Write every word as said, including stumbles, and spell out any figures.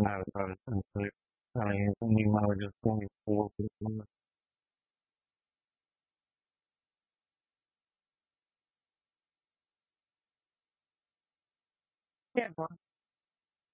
Claro, claro, entonces, para mí es muy malo, yo como que juego, pero no.